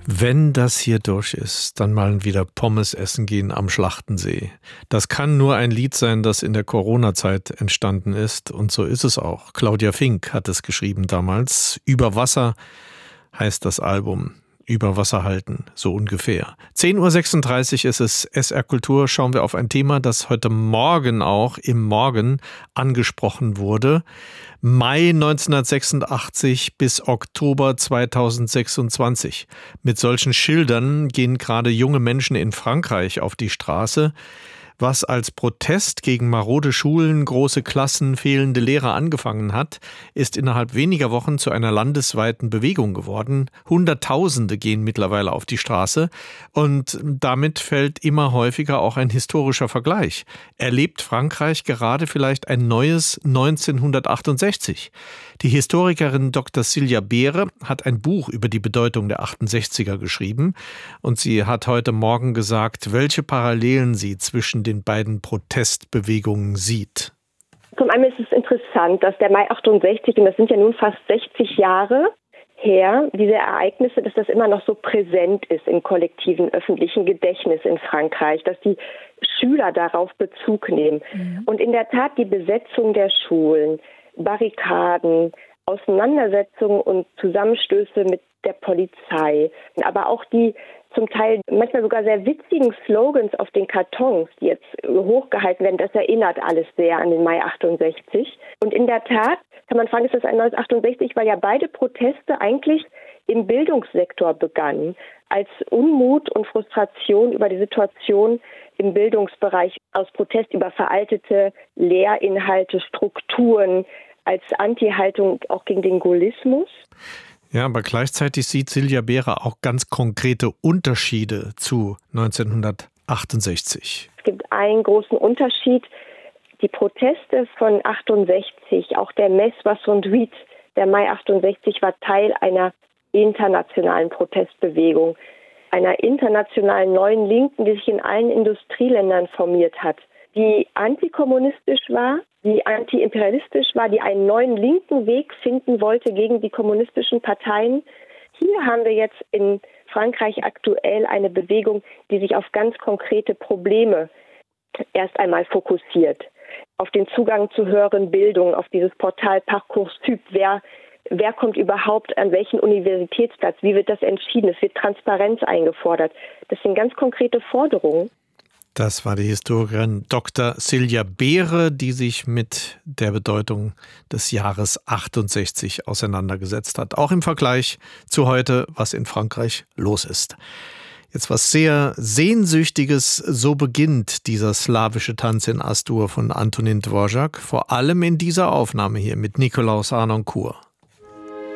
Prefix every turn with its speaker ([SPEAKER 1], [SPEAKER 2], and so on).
[SPEAKER 1] Wenn das hier durch ist, dann mal wieder Pommes essen gehen am Schlachtensee. Das kann nur ein Lied sein, das in der Corona-Zeit entstanden ist. Und so ist es auch. Claudia Fink hat es geschrieben damals. Über Wasser heißt das Album. Über Wasser halten, so ungefähr. 10.36 Uhr ist es, SR Kultur. Schauen wir auf ein Thema, das heute Morgen auch im Morgen angesprochen wurde. Mai 1986 bis Oktober 2026. Mit solchen Schildern gehen gerade junge Menschen in Frankreich auf die Straße. Was als Protest gegen marode Schulen, große Klassen, fehlende Lehrer angefangen hat, ist innerhalb weniger Wochen zu einer landesweiten Bewegung geworden. Hunderttausende gehen mittlerweile auf die Straße und damit fällt immer häufiger auch ein historischer Vergleich. Erlebt Frankreich gerade vielleicht ein neues 1968? Die Historikerin Dr. Silja Beere hat ein Buch über die Bedeutung der 68er geschrieben und sie hat heute Morgen gesagt, welche Parallelen sie zwischen den beiden Protestbewegungen sieht.
[SPEAKER 2] Zum einen ist es interessant, dass der Mai 68, und das sind ja nun fast 60 Jahre her, diese Ereignisse, dass das immer noch so präsent ist im kollektiven öffentlichen Gedächtnis in Frankreich, dass die Schüler darauf Bezug nehmen. Und in der Tat die Besetzung der Schulen, Barrikaden, Auseinandersetzungen und Zusammenstöße mit der Polizei, aber auch die zum Teil manchmal sogar sehr witzigen Slogans auf den Kartons, die jetzt hochgehalten werden, das erinnert alles sehr an den Mai 68. Und in der Tat kann man fragen, ist das ein neues 68, weil ja beide Proteste eigentlich im Bildungssektor begannen, als Unmut und Frustration über die Situation im Bildungsbereich aus Protest über veraltete Lehrinhalte, Strukturen, als Anti-Haltung auch gegen den Gaullismus.
[SPEAKER 1] Ja, aber gleichzeitig sieht Silja Beere auch ganz konkrete Unterschiede zu 1968.
[SPEAKER 2] Es gibt einen großen Unterschied. Die Proteste von 68, auch der Mai 68, der Mai 68 war Teil einer internationalen Protestbewegung, einer internationalen neuen Linken, die sich in allen Industrieländern formiert hat, die antikommunistisch war, die antiimperialistisch war, die einen neuen linken Weg finden wollte gegen die kommunistischen Parteien. Hier haben wir jetzt in Frankreich aktuell eine Bewegung, die sich auf ganz konkrete Probleme erst einmal fokussiert. Auf den Zugang zu höheren Bildung, auf dieses Portal Parcoursup. Wer kommt überhaupt an welchen Universitätsplatz? Wie wird das entschieden? Es wird Transparenz eingefordert. Das sind ganz konkrete Forderungen.
[SPEAKER 1] Das war die Historikerin Dr. Silja Beere, die sich mit der Bedeutung des Jahres 68 auseinandergesetzt hat. Auch im Vergleich zu heute, was in Frankreich los ist. Jetzt was sehr Sehnsüchtiges, so beginnt dieser slawische Tanz in As-Dur von Antonin Dvořák, vor allem in dieser Aufnahme hier mit Nikolaus Harnoncourt.